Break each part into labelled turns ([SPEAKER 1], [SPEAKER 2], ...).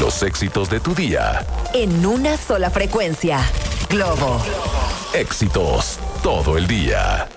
[SPEAKER 1] Los éxitos de tu día.
[SPEAKER 2] En una sola frecuencia. Globo.
[SPEAKER 1] Éxitos todo el día.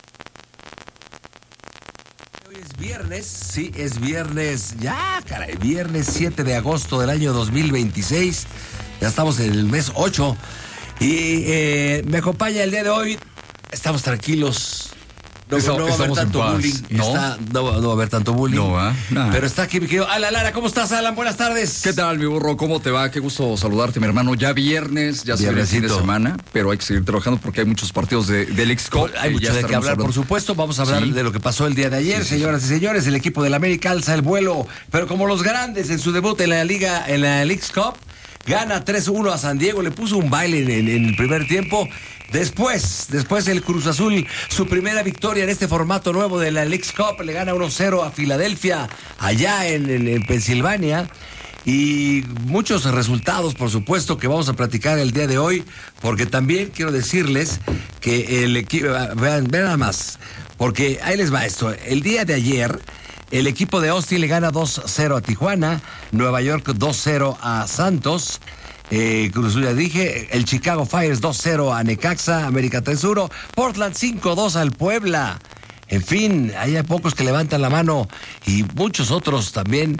[SPEAKER 3] Hoy es viernes, sí, es viernes. Ya, caray, viernes 7 de agosto del año 2026. Ya estamos en el mes 8. Y me acompaña el día de hoy. Estamos tranquilos. No va a haber tanto bullying. No va a haber tanto bullying.
[SPEAKER 4] No, nah.
[SPEAKER 3] Pero está aquí mi querido Alan Lara. ¿Cómo estás, Alan? Buenas tardes.
[SPEAKER 4] ¿Qué tal, mi burro? ¿Cómo te va? Qué gusto saludarte, mi hermano. Ya viernes, ya se viene el fin de semana, pero hay que seguir trabajando porque hay muchos partidos del X-Cup.
[SPEAKER 3] Hay mucho de qué hablar, por supuesto. Vamos a hablar de lo que pasó el día de ayer, señoras y señores. El equipo del América alza el vuelo, pero como los grandes en su debut en la Liga, en la X-Cup, gana 3-1 a San Diego. Le puso un baile en el primer tiempo. Después el Cruz Azul, su primera victoria en este formato nuevo de la Leagues Cup, le gana 1-0 a Filadelfia, allá en Pensilvania. Y muchos resultados, por supuesto, que vamos a platicar el día de hoy, porque también quiero decirles que el equipo, vean nada más, porque ahí les va esto. El día de ayer, el equipo de Austin le gana 2-0 a Tijuana, Nueva York 2-0 a Santos, Cruz Azul, ya dije, el Chicago Fires 2-0 a Necaxa, América 3-1, Portland 5-2 al Puebla. En fin, hay pocos que levantan la mano y muchos otros también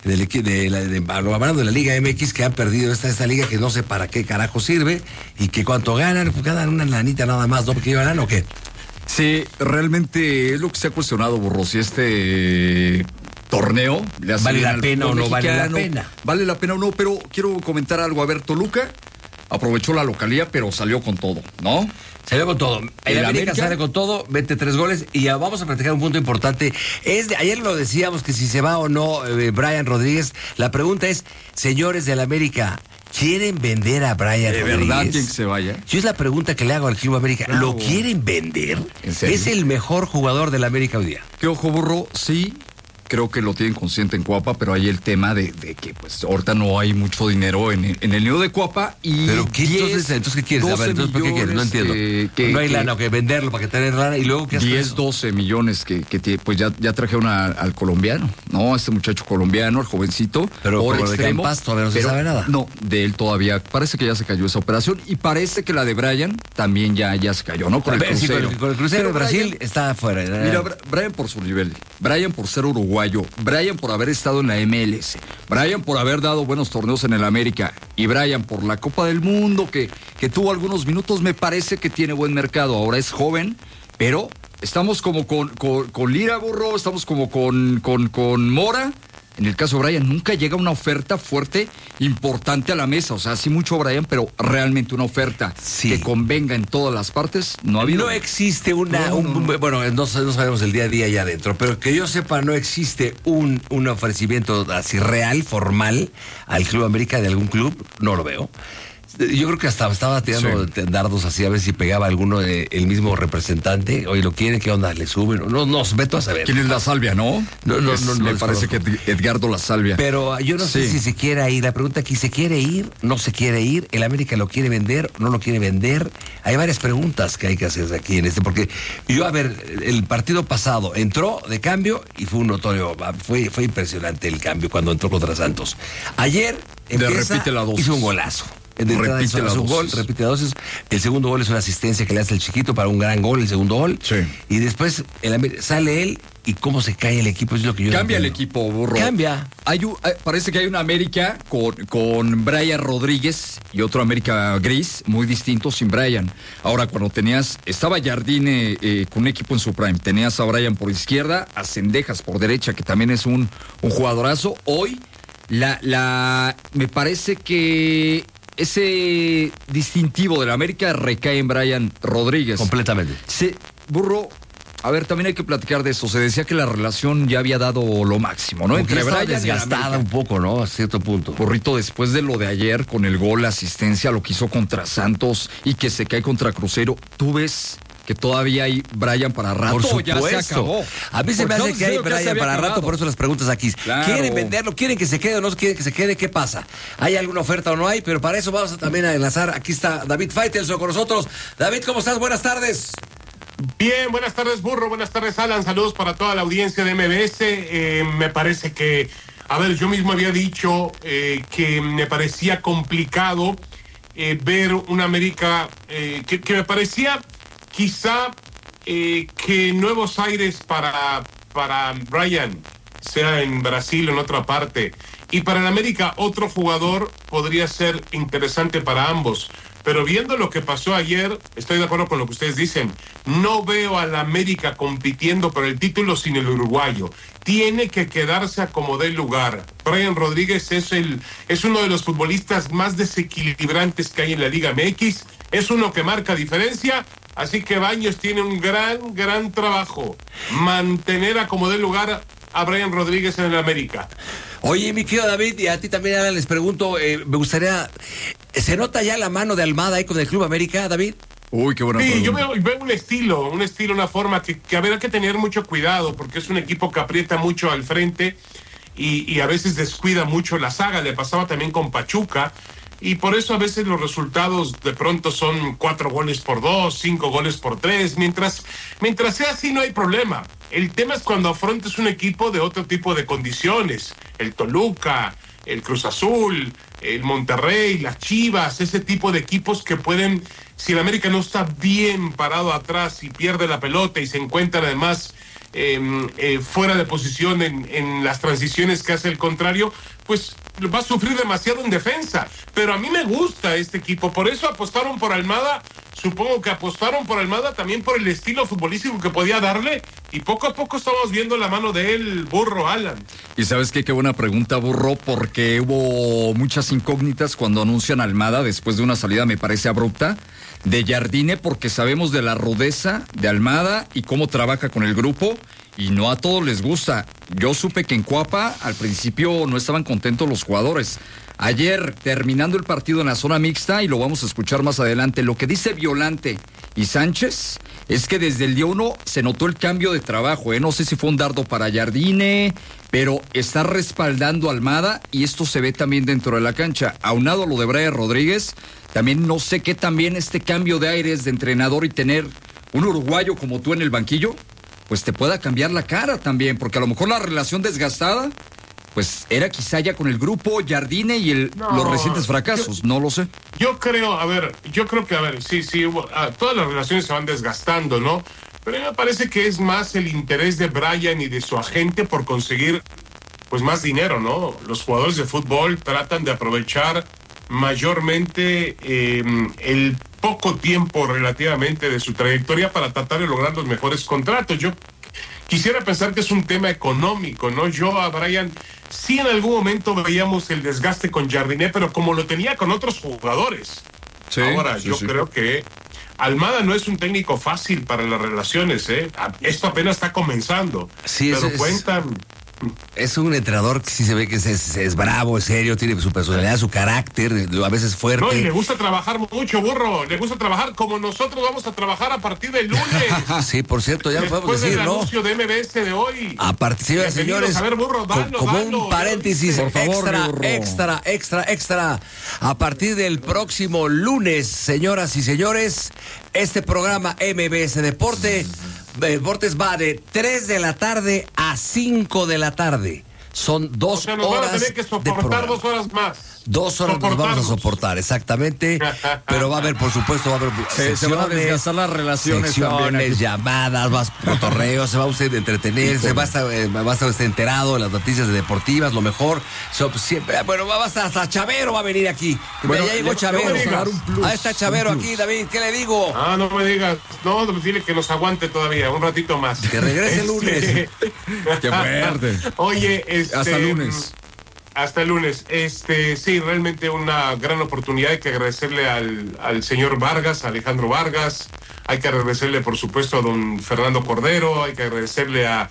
[SPEAKER 3] hablando de la Liga MX que han perdido esta liga que no sé para qué carajo sirve y que cuánto ganan, pues ganan una lanita nada más, ¿no? Porque ganan o qué.
[SPEAKER 4] Sí, realmente es lo que se ha cuestionado, burro, si este torneo le hace
[SPEAKER 3] ¿Vale la pena o no vale la pena?
[SPEAKER 4] Vale la pena o no, pero quiero comentar algo. A ver, Toluca aprovechó la localía, pero salió con todo, ¿no?
[SPEAKER 3] Salió con todo. El América sale con todo, mete 3 goles y ya vamos a platicar un punto importante. Ayer lo decíamos que si se va o no Brian Rodríguez. La pregunta es, señores del América, ¿quieren vender a Brian Rodríguez?
[SPEAKER 4] ¿De verdad quieren que se vaya?
[SPEAKER 3] Yo es la pregunta que le hago al Club América.
[SPEAKER 4] Claro.
[SPEAKER 3] ¿Lo quieren vender?
[SPEAKER 4] ¿En serio?
[SPEAKER 3] Es el mejor jugador del América hoy día.
[SPEAKER 4] ¿Qué ojo, burro? Sí. Creo que lo tienen consciente en Cuapa, pero hay el tema de que pues ahorita no hay mucho dinero en el nido de Cuapa y...
[SPEAKER 3] ¿Pero qué, entonces qué quieres? A ver, entonces, ¿por qué quieres? No entiendo. No hay lana, que venderlo para que tener lana y luego... ¿qué
[SPEAKER 4] 10, 12 millones que pues ya trajeron al colombiano, ¿no? Este muchacho colombiano, el jovencito.
[SPEAKER 3] Pero
[SPEAKER 4] por
[SPEAKER 3] lo de Campas todavía no se sabe nada.
[SPEAKER 4] No, de él todavía. Parece que ya se cayó esa operación y parece que la de Brian también ya se cayó, ¿no? Con el Cruzeiro.
[SPEAKER 3] Sí, con el Cruzeiro de Brasil está afuera.
[SPEAKER 4] Mira, Brian por su nivel, Brian por ser uruguayo, Brian por haber estado en la MLS, Brian por haber dado buenos torneos en el América y Brian por la Copa del Mundo que tuvo algunos minutos, me parece que tiene buen mercado. Ahora es joven, pero estamos como con Lira, burro, estamos como con Mora. En el caso de Brian, nunca llega una oferta fuerte, importante a la mesa. O sea, sí mucho Brian, pero realmente una oferta que convenga en todas las partes, no ha habido.
[SPEAKER 3] No existe bueno, no sabemos el día a día allá adentro, pero que yo sepa, no existe un ofrecimiento así real, formal, al Club América de algún club, no lo veo. Yo creo que hasta estaba tirando dardos así a ver si pegaba alguno el mismo representante. Oye, ¿lo quieren? ¿Qué onda? ¿Le suben? No, veto a saber.
[SPEAKER 4] ¿Quién es La Salvia, no?
[SPEAKER 3] No,
[SPEAKER 4] me parece que Edgardo La Salvia.
[SPEAKER 3] Pero yo no sé si se quiere ir. La pregunta aquí, ¿se quiere ir? ¿No se quiere ir? ¿El América lo quiere vender? ¿No lo quiere vender? Hay varias preguntas que hay que hacer aquí en porque yo, a ver, el partido pasado entró de cambio y fue un notorio, fue impresionante el cambio cuando entró contra Santos. Ayer hizo un golazo. Repite la dosis. El segundo gol es una asistencia que le hace el chiquito para un gran gol, el segundo gol.
[SPEAKER 4] Sí.
[SPEAKER 3] Y después sale él y cómo se cae el equipo es lo que yo
[SPEAKER 4] cambia el equipo, burro.
[SPEAKER 3] Cambia.
[SPEAKER 4] Parece que hay una América con Brian Rodríguez y otro América gris, muy distinto sin Brian. Ahora, cuando estaba Jardine con un equipo en su prime, tenías a Brian por izquierda, a Cendejas por derecha, que también es un jugadorazo. Hoy, me parece que ese distintivo de la América recae en Brian Rodríguez.
[SPEAKER 3] Completamente.
[SPEAKER 4] Sí, burro. A ver, también hay que platicar de eso. Se decía que la relación ya había dado lo máximo, ¿no?
[SPEAKER 3] Entre Brian desgastada un poco, ¿no? A cierto punto.
[SPEAKER 4] Burrito, después de lo de ayer con el gol, la asistencia, lo que hizo contra Santos y que se cae contra Cruzeiro, tú ves que todavía hay Brian para rato.
[SPEAKER 3] Por supuesto.
[SPEAKER 4] Ya se acabó.
[SPEAKER 3] A mí se me hace que hay Brian para rato, por eso las preguntas aquí.
[SPEAKER 4] Claro.
[SPEAKER 3] ¿Quieren venderlo? ¿Quieren que se quede o no quieren que se quede? ¿Qué pasa? ¿Hay alguna oferta o no hay? Pero para eso vamos a también a enlazar. Aquí está David Faitelson con nosotros. David, ¿cómo estás? Buenas tardes.
[SPEAKER 5] Bien, buenas tardes, burro. Buenas tardes, Alan. Saludos para toda la audiencia de MBS. Me parece que A ver, yo mismo había dicho que me parecía complicado ver una América que me parecía quizá que nuevos aires para Brian, sea en Brasil o en otra parte, y para el América otro jugador podría ser interesante para ambos. Pero viendo lo que pasó ayer, estoy de acuerdo con lo que ustedes dicen. No veo al América compitiendo por el título sin el uruguayo. Tiene que quedarse a como dé lugar. Brian Rodríguez es uno de los futbolistas más desequilibrantes que hay en la Liga MX. Es uno que marca diferencia. Así que Baños tiene un gran trabajo. Mantener a como dé lugar a Brian Rodríguez en el América.
[SPEAKER 3] Oye, mi querido David, y a ti también, Ana, les pregunto, me gustaría... ¿Se nota ya la mano de Almada ahí con el Club América, David?
[SPEAKER 4] Uy, qué buena pregunta.
[SPEAKER 5] Sí, yo veo un estilo, una forma que habrá que tener mucho cuidado, porque es un equipo que aprieta mucho al frente y a veces descuida mucho la saga. Le pasaba también con Pachuca, y por eso a veces los resultados de pronto son 4-2, 5-3, mientras sea así no hay problema. El tema es cuando afrontes un equipo de otro tipo de condiciones, el Toluca, el Cruz Azul, el Monterrey, las Chivas, ese tipo de equipos que pueden, si el América no está bien parado atrás y pierde la pelota y se encuentra además fuera de posición en las transiciones que hace el contrario, pues va a sufrir demasiado en defensa. Pero a mí me gusta este equipo, por eso apostaron por Almada. Supongo que apostaron por Almada también por el estilo futbolístico que podía darle, y poco a poco estamos viendo la mano de él, Burro, Alan.
[SPEAKER 4] Y sabes qué buena pregunta, Burro, porque hubo muchas incógnitas cuando anuncian a Almada después de una salida, me parece abrupta, de Jardine, porque sabemos de la rudeza de Almada y cómo trabaja con el grupo, y no a todos les gusta. Yo supe que en Cuapa al principio no estaban contentos los jugadores. Ayer, terminando el partido en la zona mixta, y lo vamos a escuchar más adelante, lo que dice Violante y Sánchez es que desde el día 1 se notó el cambio de trabajo, no sé si fue un dardo para Jardine, pero está respaldando a Almada, y esto se ve también dentro de la cancha. Aunado a lo de Brian Rodríguez, también no sé qué también este cambio de aires de entrenador y tener un uruguayo como tú en el banquillo, pues te pueda cambiar la cara también, porque a lo mejor la relación desgastada pues era quizá ya con el grupo, Jardine y los recientes fracasos, no lo sé.
[SPEAKER 5] Yo creo que, sí, todas las relaciones se van desgastando, ¿no? Pero a mí me parece que es más el interés de Brian y de su agente por conseguir, pues, más dinero, ¿no? Los jugadores de fútbol tratan de aprovechar mayormente el poco tiempo relativamente de su trayectoria para tratar de lograr los mejores contratos. Yo quisiera pensar que es un tema económico, ¿no? Yo a Brian sí en algún momento veíamos el desgaste con Jardine, pero como lo tenía con otros jugadores. Sí, ahora, yo creo que Almada no es un técnico fácil para las relaciones, ¿eh? Esto apenas está comenzando.
[SPEAKER 3] Sí,
[SPEAKER 5] pero cuentan...
[SPEAKER 3] Es un entrenador que sí se ve que es bravo, es serio, tiene su personalidad, su carácter, a veces fuerte.
[SPEAKER 5] No, y le gusta trabajar mucho, Burro. Le gusta trabajar como nosotros vamos a trabajar a partir del lunes.
[SPEAKER 3] Sí, por cierto, ya lo podemos decir,
[SPEAKER 5] ¿no? Después del anuncio de MBS de hoy.
[SPEAKER 3] A partir, señores,
[SPEAKER 5] a ver, Burro,
[SPEAKER 3] como un paréntesis,
[SPEAKER 4] por favor,
[SPEAKER 3] extra. A partir del próximo lunes, señoras y señores, este programa MBS Deportes va de 3 de la tarde a 5 de la tarde. Son 2 horas.
[SPEAKER 5] Van a tener que soportar 2 horas más.
[SPEAKER 3] 2 horas nos vamos a soportar, exactamente. Pero va a haber, por supuesto,
[SPEAKER 4] se van a desgastar las relaciones.
[SPEAKER 3] Secciones, llamadas, más cotorreos, se va usted a entretener, va a estar usted enterado de las noticias deportivas, lo mejor. Siempre, bueno, va a estar hasta Chavero va a venir aquí. Bueno, ya llegó Chavero. Ahí está Chavero aquí, David, ¿qué le digo?
[SPEAKER 5] No me digas. No, dile que nos aguante todavía, un ratito más.
[SPEAKER 3] Que regrese el lunes.
[SPEAKER 4] Qué fuerte.
[SPEAKER 5] Oye,
[SPEAKER 4] hasta lunes.
[SPEAKER 5] Hasta el lunes. Sí, realmente una gran oportunidad. Hay que agradecerle al señor Vargas, a Alejandro Vargas. Hay que agradecerle, por supuesto, a don Fernando Cordero. Hay que agradecerle a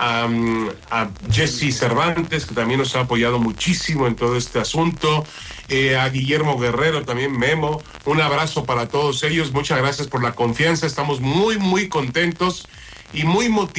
[SPEAKER 5] Jesse Cervantes, que también nos ha apoyado muchísimo en todo este asunto. A Guillermo Guerrero, también Memo. Un abrazo para todos ellos. Muchas gracias por la confianza. Estamos muy, muy contentos y muy motivados